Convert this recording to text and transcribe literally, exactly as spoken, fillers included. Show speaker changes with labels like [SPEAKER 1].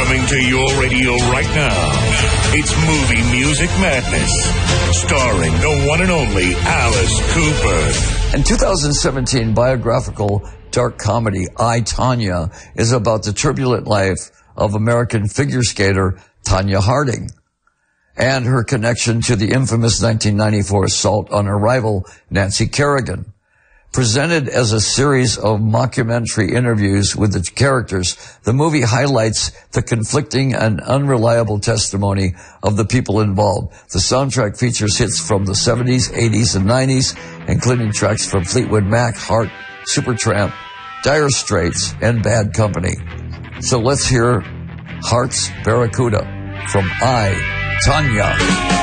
[SPEAKER 1] Coming to your radio right now, it's Movie Music Madness, starring the one and only Alice Cooper.
[SPEAKER 2] In two thousand seventeen, biographical dark comedy I, Tonya is about the turbulent life of American figure skater Tonya Harding and her connection to the infamous nineteen ninety-four assault on her rival Nancy Kerrigan. Presented as a series of mockumentary interviews with the characters, the movie highlights the conflicting and unreliable testimony of the people involved. The soundtrack features hits from the seventies, eighties, and nineties, including tracks from Fleetwood Mac, Heart, Supertramp, Dire Straits, and Bad Company. So let's hear Heart's Barracuda from I, Tonya.